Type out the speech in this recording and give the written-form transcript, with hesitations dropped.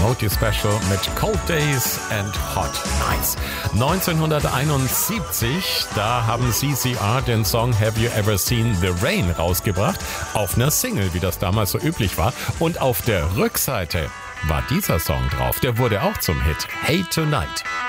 Karaoke Special mit Cold Days and Hot Nights. 1971, da haben CCR den Song Have You Ever Seen the Rain rausgebracht, auf einer Single, wie das damals so üblich war. Und auf der Rückseite war dieser Song drauf, der wurde auch zum Hit. Hey Tonight.